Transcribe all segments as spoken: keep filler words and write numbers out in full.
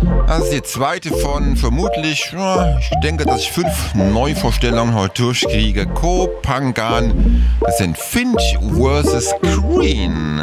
Das ist die zweite von vermutlich, ja, ich denke, dass ich fünf Neuvorstellungen heute durchkriege. Kopangan, das sind Finch versus. Green.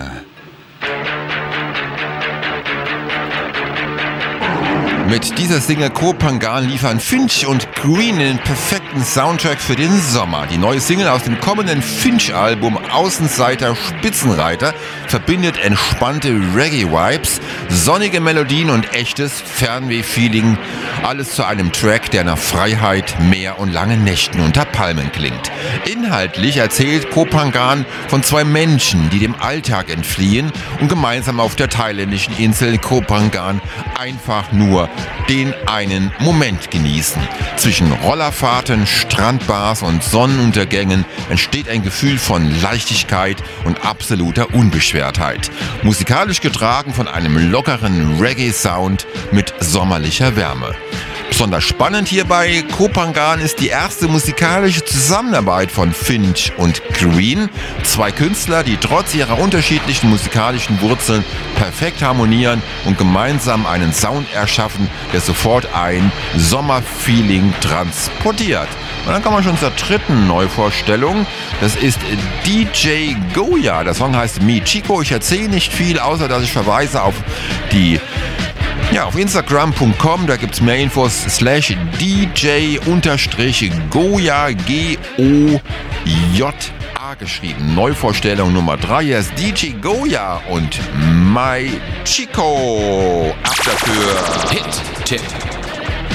Mit dieser Single Kopangan liefern Finch und Green den perfekten Soundtrack für den Sommer. Die neue Single aus dem kommenden Finch-Album Außenseiter Spitzenreiter verbindet entspannte Reggae-Vibes, sonnige Melodien und echtes Fernweh-Feeling. Alles zu einem Track, der nach Freiheit, Meer und langen Nächten unter Palmen klingt. Inhaltlich erzählt Kopangan von zwei Menschen, die dem Alltag entfliehen und gemeinsam auf der thailändischen Insel Kopangan einfach nur den einen Moment genießen. Zwischen Rollerfahrten, Strandbars und Sonnenuntergängen entsteht ein Gefühl von Leichtigkeit und absoluter Unbeschwertheit. Musikalisch getragen von einem lockeren Reggae-Sound mit sommerlicher Wärme. Besonders spannend hierbei, Kopangan ist die erste musikalische Zusammenarbeit von Finch und Green. Zwei Künstler, die trotz ihrer unterschiedlichen musikalischen Wurzeln perfekt harmonieren und gemeinsam einen Sound erschaffen, der sofort ein Sommerfeeling transportiert. Und dann kommen wir schon zur dritten Neuvorstellung. Das ist D J Goya. Der Song heißt Mi Chico. Ich erzähle nicht viel, außer dass ich verweise auf die Ja, auf Instagram punkt com, da gibt's mehr Infos, slash D J Goya, G O J A geschrieben. Neuvorstellung Nummer drei, hier ist D J Goya und My Chico. Ab dafür. Hit-Tipp.